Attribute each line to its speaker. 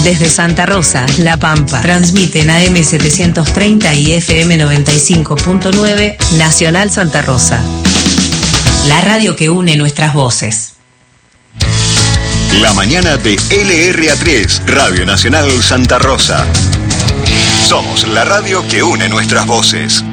Speaker 1: Desde Santa Rosa, La Pampa, transmiten AM 730 y FM 95.9, Nacional Santa Rosa. La radio que une nuestras voces.
Speaker 2: La mañana de LRA3, Radio Nacional Santa Rosa. Somos la radio que une nuestras voces.